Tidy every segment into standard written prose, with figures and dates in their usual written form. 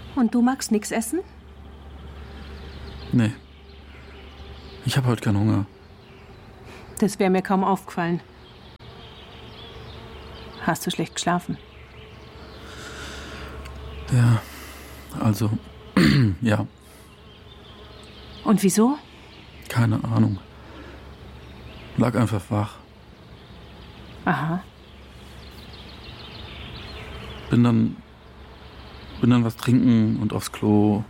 Und du magst nichts essen? Nee. Ich habe heute keinen Hunger. Das wäre mir kaum aufgefallen. Hast du schlecht geschlafen? Ja, also, ja. Und wieso? Keine Ahnung. Lag einfach wach. Aha. Bin dann was trinken und aufs Klo.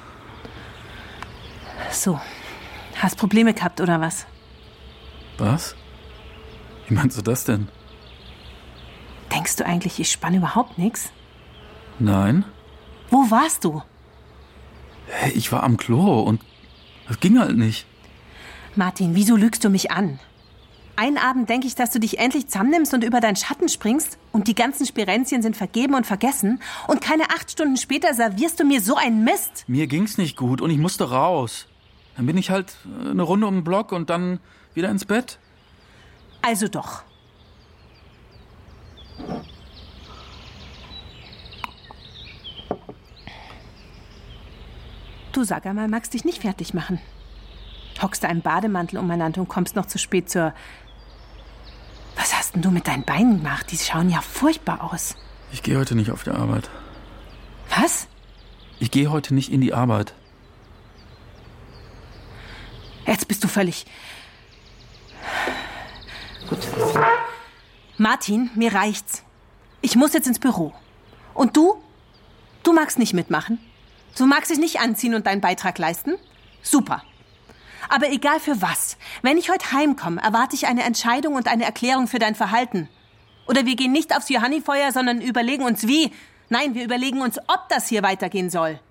So. Hast Probleme gehabt, oder was? Was? Wie meinst du das denn? Denkst du eigentlich, ich spann überhaupt nichts? Nein. Wo warst du? Hey, ich war am Klo und das ging halt nicht. Martin, wieso lügst du mich an? Einen Abend denke ich, dass du dich endlich zusammennimmst und über deinen Schatten springst und die ganzen Spirenzien sind vergeben und vergessen und keine 8 Stunden später servierst du mir so einen Mist. Mir ging's nicht gut und ich musste raus. Dann bin ich halt eine Runde um den Block und dann wieder ins Bett. Also doch. Du, sag einmal, magst dich nicht fertig machen. Hockst du einen Bademantel umeinander und kommst noch zu spät zur... Was hast denn du mit deinen Beinen gemacht? Die schauen ja furchtbar aus. Ich gehe heute nicht auf die Arbeit. Was? Ich gehe heute nicht in die Arbeit. Jetzt bist du völlig... Gut. Martin, mir reicht's. Ich muss jetzt ins Büro. Und du? Du magst nicht mitmachen? Du magst dich nicht anziehen und deinen Beitrag leisten? Super. Aber egal für was. Wenn ich heute heimkomme, erwarte ich eine Entscheidung und eine Erklärung für dein Verhalten. Oder wir gehen nicht aufs Johannifeuer, sondern überlegen uns wie. Nein, wir überlegen uns, ob das hier weitergehen soll.